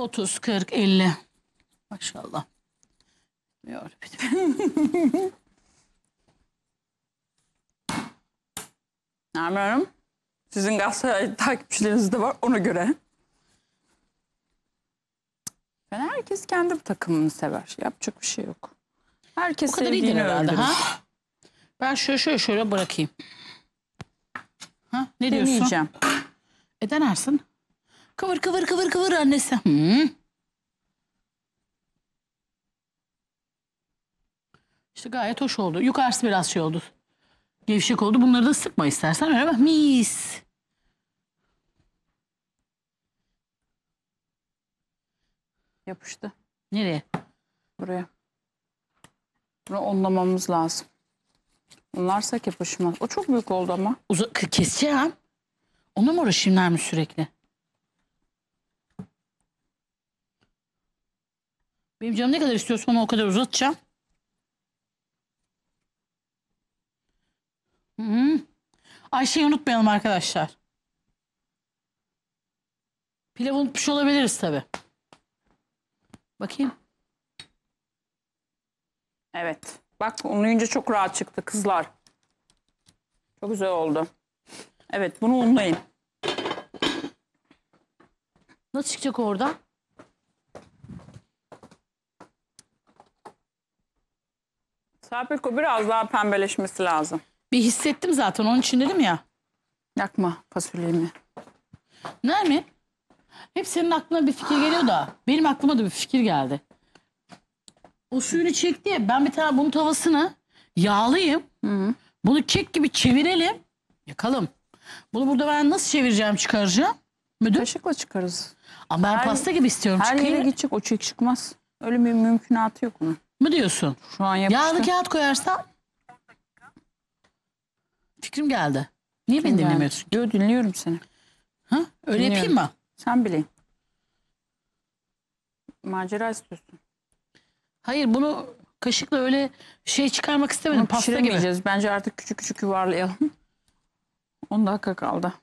30, 40, 50. Maşallah. Nermin Hanım, sizin Galatasaray takipçileriniz de var ona göre. Yani herkes kendi takımını sever. Yapacak bir şey yok. Herkes Bu kadar iyidir sevdiğini herhalde öldürür. ha? Ben şöyle bırakayım. Ha? Ne diyorsun? Deneyeceğim. Denersin. Kıvır annesi. Hı. İşte gayet hoş oldu. Yukarısı biraz şey oldu. Gevşek oldu. Bunları da sıkma istersen. Öyle bak. Mis. Yapıştı Nereye? buraya. Bunu onlamamız lazım. Onlarsak yapışmaz. O çok büyük oldu ama. Keseceğim. Onunla mı uğraşayım Nermin sürekli? Benim canım ne kadar istiyorsa onu o kadar uzatacağım. Hı. Ayşe'yi unutmayalım arkadaşlar. Pilavı unutmuş olabiliriz tabii. Bakayım. Evet. Bak unlayınca çok rahat çıktı kızlar. Çok güzel oldu. Evet bunu unlayın. Nasıl çıkacak orada? Serpil biraz daha pembeleşmesi lazım. Bir hissettim zaten onun için dedim ya. Yakma fasulyemi. Nermin? Hep senin aklına bir fikir geliyor da benim aklıma da bir fikir geldi. O suyunu çekti ya, ben bir tane bunun tavasını yağlayayım. Hı. Bunu kek gibi çevirelim. Yakalım. Bunu burada ben nasıl çevireceğim, çıkaracağım? Müdür? Kaşıkla çıkarız. Ama ben pasta gibi istiyorum. Her Çıkayım. yere gidecek o çıkmaz. Öyle bir mümkünatı yok onun. Mı diyorsun? Şu an yapıştı. Yağlı kağıt koyarsam? Fikrim geldi. Niye beni Yani. dinlemiyorsun? Yo, dinliyorum seni. Ha? Öyle Dinliyorum. yapayım mı? Sen bileyim. Macera istiyorsun. Hayır, bunu kaşıkla öyle şey çıkarmak istemedim. Bunu Pasta gibi. pişiremeyeceğiz. Bence artık küçük küçük yuvarlayalım. 10 dakika kaldı.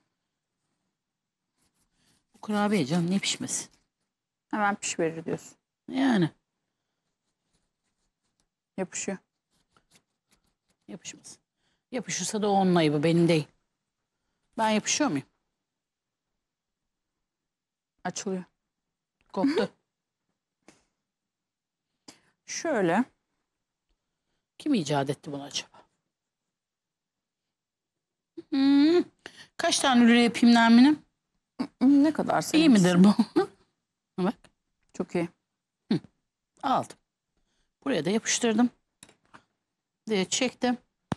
Bu kurabiye canım, niye pişmesin? Hemen pişiverir diyorsun. Yani Yapışıyor. yapışmasın. Yapışırsa da onun ayıbı, benim değil. Ben yapışıyor muyum? Açılıyor. Koptu. Şöyle. Kim icat etti bunu acaba? Hmm. Kaç tane lüle yapayım Nermin'im? Ne kadar senin? İyi midir bu? Bak, Çok iyi. aldım. Buraya da yapıştırdım. Diye çektim.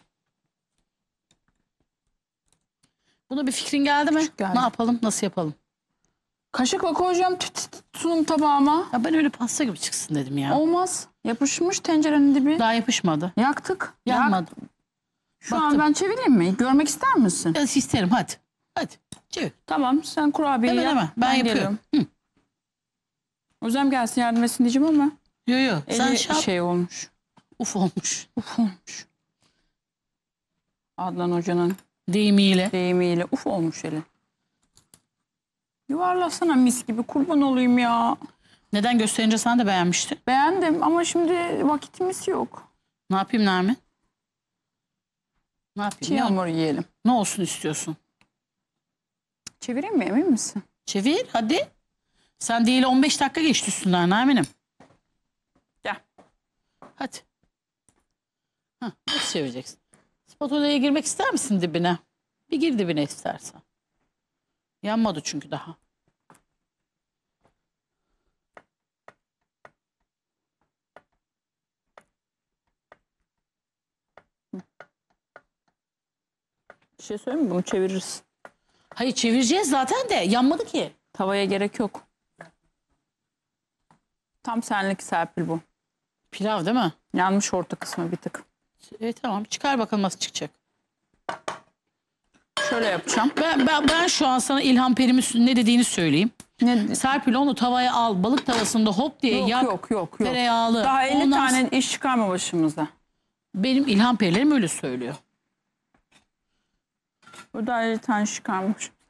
Buna bir fikrin geldi mi? Geldi. Ne yapalım? Nasıl yapalım? Kaşıkla koyacağım sunum tabağıma. Ya ben öyle pasta gibi çıksın dedim ya. Olmaz. Yapışmış tencerenin dibi. Daha yapışmadı. Yaktık. Yanmadı. Şu Baktım. an ben çevireyim mi? Görmek ister misin? Ya isterim, hadi. Hadi. Çevir. Tamam sen kurabiyeyi Hemen yap. hemen. Ben yapıyorum. geliyorum. Özlem gelsin yardım etsin diyeceğim ama. Yo. Sen Eli şey yap. şey olmuş. Uf olmuş. Uf olmuş. Adnan Hoca'nın Deyimiyle. deyimiyle uf olmuş eli. Yuvarlasana mis gibi kurban olayım ya. Neden gösterince sen de beğenmiştin? Beğendim ama şimdi vakitimiz yok. Ne yapayım Nermin? Ne yapayım? Çiğ hamur yiyelim. Ne olsun istiyorsun? Çevireyim mi emin misin? Çevir hadi. Sen değil 15 dakika geçti üstünden Nermin'im. Gel. Hadi. Hah, nasıl çevireceksin? Spatula'ya girmek ister misin dibine? Bir gir dibine istersen. Yanmadı çünkü daha. Bir şey söyleyeyim mi? Bunu çeviririz. Hayır, çevireceğiz zaten de yanmadı ki. Tavaya gerek yok. Tam senlik Serpil bu. Pilav değil mi? Yanmış orta kısmı bir tık. Tamam, çıkar bakalım nasıl çıkacak. Şöyle yapacağım. Ben şu an sana İlhan Perim'in ne dediğini söyleyeyim. Ne? Serpil, onu tavaya al, balık tavasında hop diye yak. Yok. Tereyağlı. Daha 50 Ondan tane iş çıkarma başımıza. benim İlhan Perilerim öyle söylüyor. Burada 50 tane çıkarmış.